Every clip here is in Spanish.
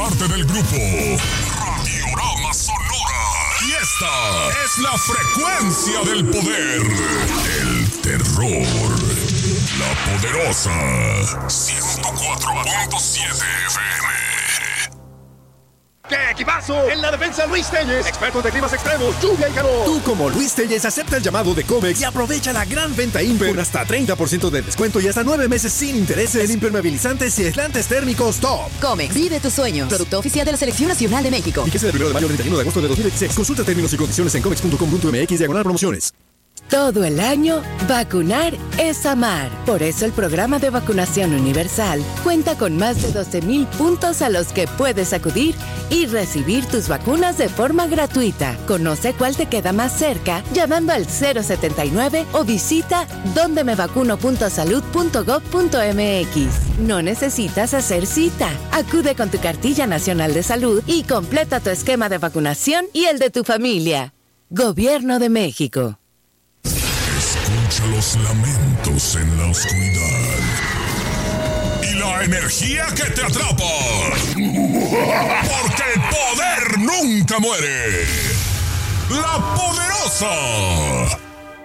parte del grupo Radiorama Sonora. Y esta es la frecuencia del poder, el terror, la poderosa 104.7 FM. ¡Qué equipazo! En la defensa, Luis Telles, experto de climas extremos, lluvia y calor. Tú, como Luis Telles, acepta el llamado de Comex y aprovecha la gran venta Imper con hasta 30% de descuento y hasta 9 meses sin intereses en impermeabilizantes y aislantes térmicos top. Comex, vive tus sueños. Producto oficial de la Selección Nacional de México. Fíjese del 1 de mayo al 31 de agosto de 2016. Consulta términos y condiciones en comex.com.mx/promociones. Todo el año, vacunar es amar. Por eso el programa de vacunación universal cuenta con más de 12,000 puntos a los que puedes acudir y recibir tus vacunas de forma gratuita. Conoce cuál te queda más cerca llamando al 079 o visita dondemevacuno.salud.gov.mx. No necesitas hacer cita. Acude con tu cartilla nacional de salud y completa tu esquema de vacunación y el de tu familia. Gobierno de México. Escucha los lamentos en la oscuridad y la energía que te atrapa, porque el poder nunca muere. La Poderosa.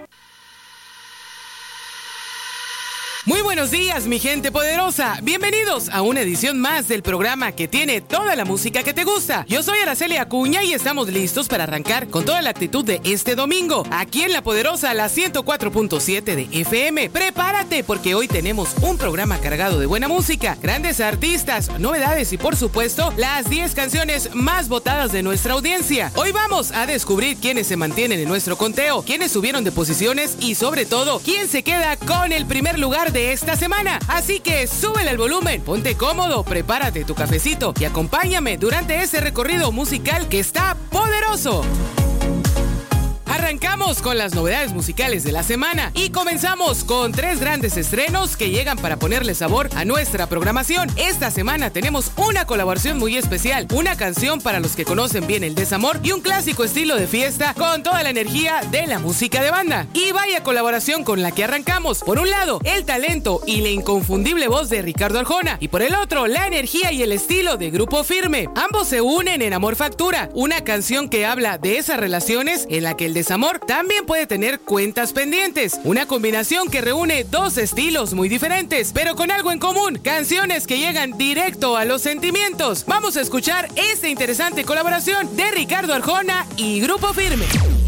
Muy buenos días, mi gente poderosa. Bienvenidos a una edición más del programa que tiene toda la música que te gusta. Yo soy Araceli Acuña y estamos listos para arrancar con toda la actitud de este domingo, aquí en La Poderosa, la 104.7 de FM. Prepárate porque hoy tenemos un programa cargado de buena música, grandes artistas, novedades y por supuesto, las 10 canciones más votadas de nuestra audiencia. Hoy vamos a descubrir quiénes se mantienen en nuestro conteo, quiénes subieron de posiciones y sobre todo, quién se queda con el primer lugar de esta semana. Así que súbele el volumen, ponte cómodo, prepárate tu cafecito y acompáñame durante ese recorrido musical que está poderoso. Arrancamos con las novedades musicales de la semana y comenzamos con 3 grandes estrenos que llegan para ponerle sabor a nuestra programación. Esta semana tenemos una colaboración muy especial, una canción para los que conocen bien el desamor y un clásico estilo de fiesta con toda la energía de la música de banda. Y vaya colaboración con la que arrancamos. Por un lado, el talento y la inconfundible voz de Ricardo Arjona y por el otro, la energía y el estilo de Grupo Firme. Ambos se unen en Amor Factura, una canción que habla de esas relaciones en la que el desamor también puede tener cuentas pendientes. Una combinación que reúne 2 estilos muy diferentes, pero con algo en común: canciones que llegan directo a los sentimientos. Vamos a escuchar esta interesante colaboración de Ricardo Arjona y Grupo Firme.